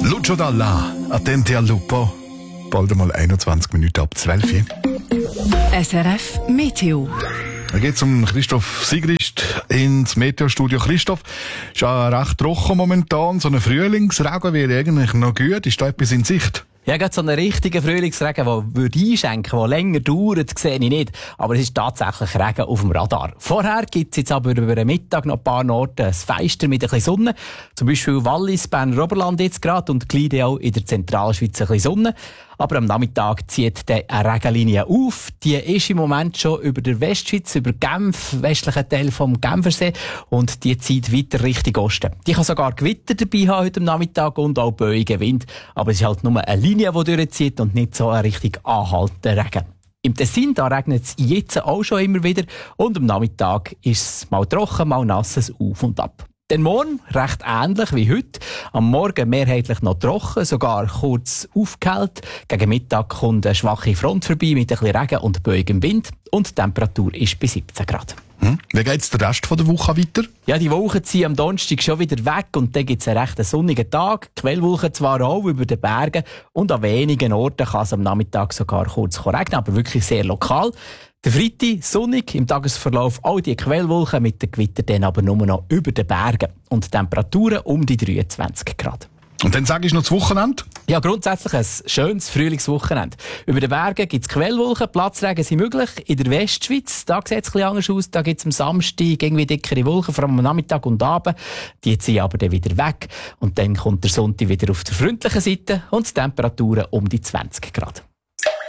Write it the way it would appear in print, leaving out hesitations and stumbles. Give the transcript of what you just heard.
Lucio Dalla, attenti al lupo. Bald einmal 21 Minuten ab 12 Uhr. SRF Meteo. Da geht es um Christoph Sigrist ins Meteostudio. Christoph, ist ja recht trocken momentan. So ein Frühlingsregen wäre eigentlich noch gut. Ist da etwas in Sicht? Ja, gerade so einen richtigen Frühlingsregen, der einschenken würde, der länger dauert, sehe ich nicht. Aber es ist tatsächlich Regen auf dem Radar. Vorher gibt es jetzt aber über den Mittag noch ein paar Orte ein Feister mit ein bisschen Sonne. Zum Beispiel Wallis, Berner Oberland jetzt gerade und gleich auch in der Zentralschweiz ein bisschen Sonne. Aber am Nachmittag zieht eine Regenlinie auf. Die ist im Moment schon über der Westschweiz, über Genf, westlichen Teil vom Genfersee. Und die zieht weiter Richtung Osten. Die kann sogar Gewitter dabei haben heute am Nachmittag und auch böigen Wind. Aber es ist halt nur eine Linie, die durchzieht und nicht so ein richtig anhaltender Regen. Im Tessin, da regnet es jetzt auch schon immer wieder. Und am Nachmittag ist es mal trocken, mal nasses Auf und Ab. Den Morgen recht ähnlich wie heute. Am Morgen mehrheitlich noch trocken, sogar kurz aufgehellt. Gegen Mittag kommt eine schwache Front vorbei mit ein bisschen Regen und böigem Wind. Und die Temperatur ist bei 17 Grad. Wie geht es den Rest der Woche weiter? Ja, die Wolken ziehen am Donnerstag schon wieder weg und dann gibt es einen recht sonnigen Tag. Quellwolken zwar auch über den Bergen und an wenigen Orten kann es am Nachmittag sogar kurz regnen, aber wirklich sehr lokal. Der Freitag sonnig, im Tagesverlauf all die Quellwolken mit den Gewittern dann aber nur noch über den Bergen und Temperaturen um die 23 Grad. Und dann sage ich noch das Wochenende. Ja, grundsätzlich ein schönes Frühlingswochenende. Über den Bergen gibt es Quellwolken, Platzregen sind möglich. In der Westschweiz, da sieht es ein bisschen anders aus. Da gibt es am Samstag irgendwie dickere Wolken, vor allem am Nachmittag und Abend. Die ziehen aber dann wieder weg. Und dann kommt der Sonntag wieder auf der freundlichen Seite und die Temperaturen um die 20 Grad.